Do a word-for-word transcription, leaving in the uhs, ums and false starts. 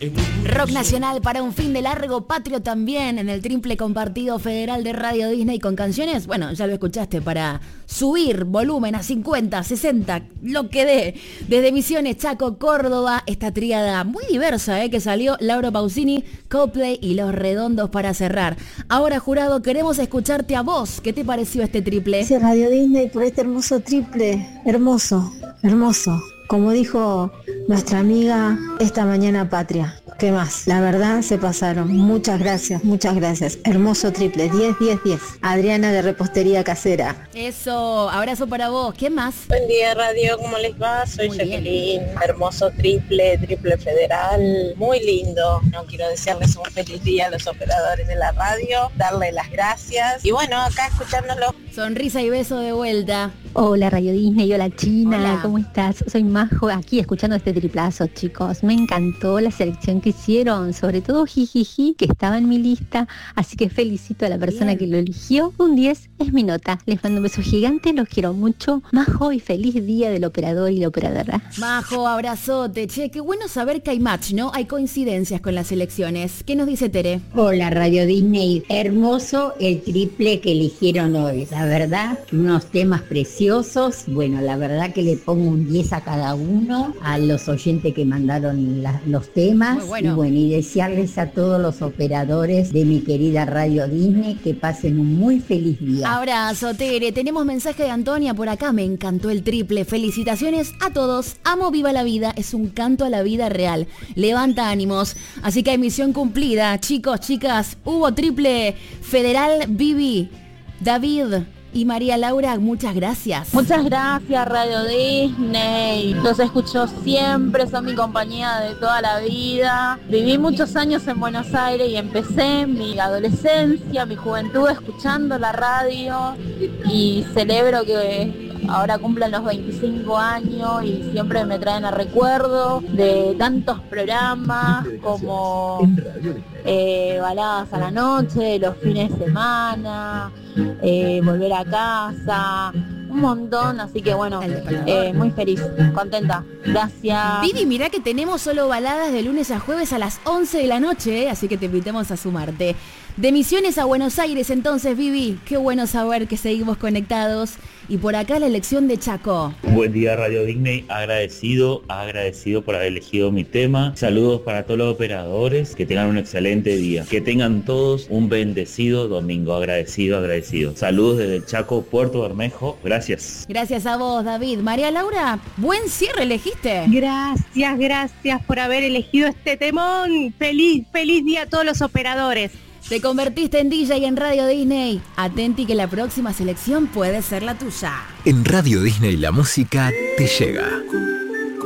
Rock nacional para un fin de largo, patrio también, en el triple compartido federal de Radio Disney con canciones, bueno, ya lo escuchaste, para subir volumen a cincuenta, sesenta, lo que dé. Desde Misiones, Chaco, Córdoba, esta tríada muy diversa, ¿eh? Que salió Laura Pausini, Coldplay y Los Redondos para cerrar. Ahora, jurado, queremos escucharte a vos. ¿Qué te pareció este triple? Gracias Radio Disney por este hermoso triple. Hermoso, hermoso. Como dijo nuestra amiga, esta mañana patria. ¿Qué más? La verdad se pasaron. Muchas gracias, muchas gracias. Hermoso triple, diez, diez, diez. Adriana de Repostería Casera. Eso, abrazo para vos. ¿Qué más? Buen día, radio, ¿cómo les va? Soy Muy Jacqueline. bien. Hermoso triple, triple federal. Muy lindo. No quiero desearles un feliz día a los operadores de la radio, darle las gracias. Y bueno, acá escuchándolo. Sonrisa y beso de vuelta. Hola Radio Disney, hola China, Hola. ¿Cómo estás? Soy Majo, aquí escuchando este triplazo, chicos. Me encantó la selección que hicieron, sobre todo Jijiji, que estaba en mi lista, así que felicito a la persona Bien. que lo eligió. Un diez es mi nota. Les mando un beso gigante, los quiero mucho. Majo, y feliz día del operador y la operadora. Majo, abrazote. Che, qué bueno saber que hay match, ¿no? Hay coincidencias con las elecciones. ¿Qué nos dice Tere? Hola Radio Disney, hermoso el triple que eligieron hoy, la verdad, unos temas preciosos, bueno, la verdad que le pongo un diez a cada uno, a los oyentes que mandaron la- los temas, Muy bueno. y bueno, y desearles a todos los operadores de mi querida Radio Disney que pasen un muy feliz día. Abrazo, Tere. Tenemos mensaje de Antonia por acá. Me encantó el triple. Felicitaciones a todos. Amo Viva la Vida. Es un canto a la vida real. Levanta ánimos. Así que hay misión cumplida. Chicos, chicas, hubo triple federal. Vivi, David y María Laura, muchas gracias. Muchas gracias Radio Disney, los escucho siempre, son mi compañía de toda la vida. Viví muchos años en Buenos Aires y empecé mi adolescencia, mi juventud escuchando la radio y celebro que ahora cumplan los veinticinco años y siempre me traen a recuerdo de tantos programas como eh, Baladas a la Noche, los fines de semana, eh, Volver a Casa, un montón, así que bueno, eh, muy feliz, contenta, gracias. Vivi, mirá que tenemos solo baladas de lunes a jueves a las once de la noche, ¿eh? Así que te invitamos a sumarte. De Misiones a Buenos Aires, entonces, Vivi, qué bueno saber que seguimos conectados. Y por acá la elección de Chaco. Buen día Radio Disney, agradecido, agradecido por haber elegido mi tema. Saludos para todos los operadores, que tengan un excelente día. Que tengan todos un bendecido domingo, agradecido, agradecido. Saludos desde el Chaco, Puerto Bermejo, gracias. Gracias a vos, David. María Laura, buen cierre elegiste. Gracias, gracias por haber elegido este temón. Feliz, feliz día a todos los operadores. Te convertiste en D J en Radio Disney. Atenti que la próxima selección puede ser la tuya. En Radio Disney la música te llega.